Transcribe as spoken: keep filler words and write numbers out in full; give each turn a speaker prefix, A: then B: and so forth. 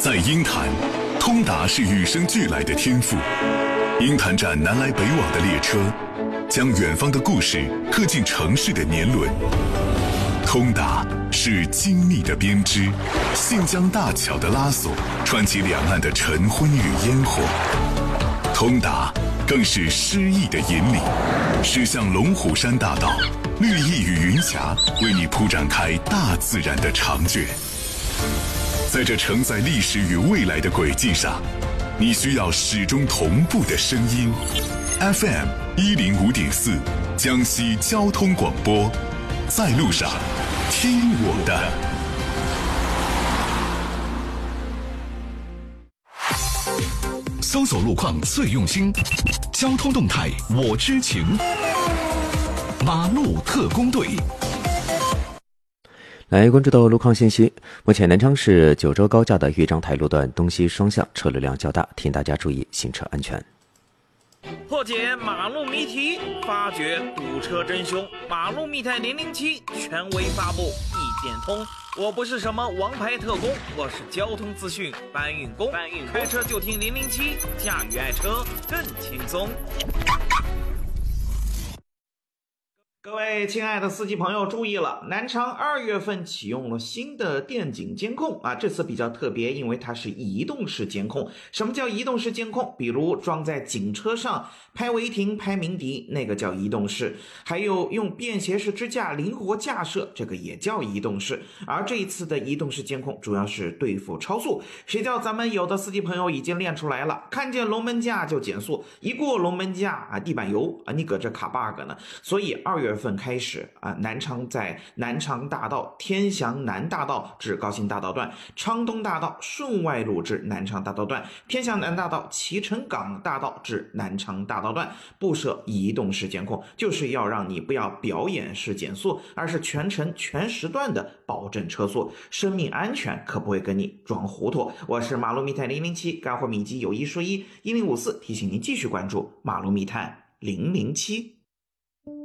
A: 在鹰潭，通达是与生俱来的天赋。鹰潭站南来北往的列车，将远方的故事刻进城市的年轮。通达是精密的编织，信江大桥的拉索，串起两岸的晨昏与烟火。通达更是诗意的引领，驶向龙虎山大道，绿意与云霞为你铺展开大自然的长卷。在这承载历史与未来的轨迹上，你需要始终同步的声音。F M 一零五点四，江西交通广播，在路上听我的。
B: 搜索路况最用心，交通动态我知情。马路特工队。
C: 来关注到路况信息，目前南昌市九州高架的豫章台路段东西双向车流量较大，请大家注意行车安全。
D: 破解马路谜题，发掘堵车真凶，马路密探零零七权威发布，一点通。我不是什么王牌特工，我是交通资讯搬运工，搬运开车就听零零七，驾驭爱车更轻松。各位亲爱的司机朋友注意了，南昌二月份启用了新的电警监控啊，这次比较特别，因为它是移动式监控。什么叫移动式监控？比如装在警车上拍违停、拍鸣笛，那个叫移动式；还有用便携式支架灵活架设，这个也叫移动式。而这一次的移动式监控主要是对付超速，谁叫咱们有的司机朋友已经练出来了，看见龙门架就减速，一过龙门架啊，地板油啊，你搁这卡 bug 呢。所以二月份开始啊，南昌在南昌大道、天祥南大道至高新大道段、昌东大道顺外路至南昌大道段、天祥南大道、脐橙港大道至南昌大道段布设移动式监控，就是要让你不要表演式减速，而是全程全时段的保证车速，生命安全可不会跟你装糊涂。我是马路密探零零七，干货秘籍有一说一，一零五四提醒您继续关注马路密探零零七。